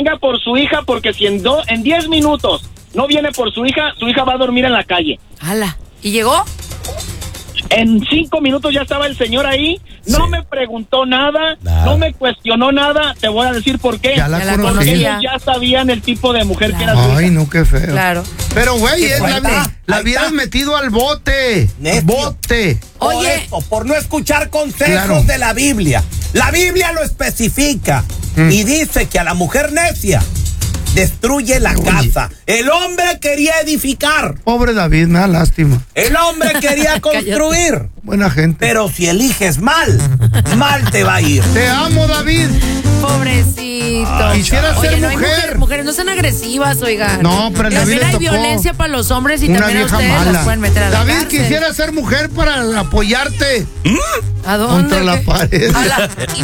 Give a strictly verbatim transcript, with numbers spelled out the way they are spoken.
venga por su hija, porque si en, do, en diez minutos no viene por su hija, su hija va a dormir en la calle. ¡Hala! ¿Y llegó? En cinco minutos ya estaba el señor ahí, no sí. me preguntó nada, nada, no me cuestionó nada, te voy a decir por qué. Ya la, la Porque ellos conocía. ya sabían el tipo de mujer claro. que era su hija. Ay, no, qué feo. Claro. Pero, güey, es la, está, la hubieras metido al bote. Necio. Bote. Por Oye. esto, por no escuchar consejos Claro. de la Biblia. La Biblia lo especifica mm. y dice que a la mujer necia destruye la Oye. casa. El hombre quería edificar. Pobre David, me da lástima. El hombre quería construir. Buena gente. Pero si eliges mal, mal te va a ir. Te amo, David. Pobrecito. Ay, quisiera Oye, ser no hay mujer. mujeres, mujeres no sean agresivas, oigan. No, pero el David también le hay tocó violencia para los hombres y una también a vieja ustedes mala. las pueden meter a la David cárcel. quisiera ser mujer para apoyarte ¿A dónde? contra la ¿Qué? pared. A la- y